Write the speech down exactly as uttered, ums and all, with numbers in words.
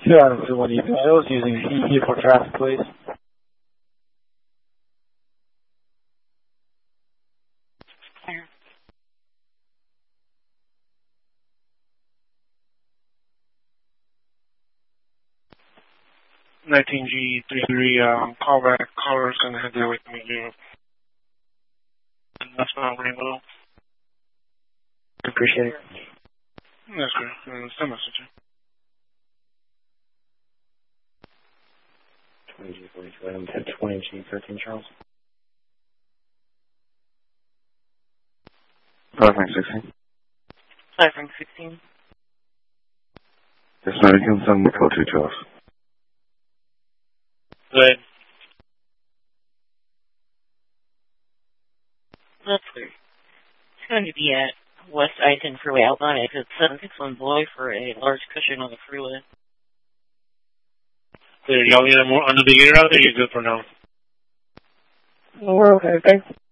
two Adams two one East Miles using He He for traffic, please. nineteen G thirty-three, um, call back. Caller's gonna head there with me, you. And that's not Rainbow. Appreciate it. That's good. Uh, send message. twenty G forty-two Adams at twenty G thirteen Charles. five Frank sixteen. five Frank sixteen. Yes, ma'am, you can send me code two twelve. Good. That's weird. It's going to be at West I ten Freeway outbound exit seven six one Below for a large cushion on the freeway. Y'all need a more under the ear out there? You're good for now. Well, we're okay, thanks.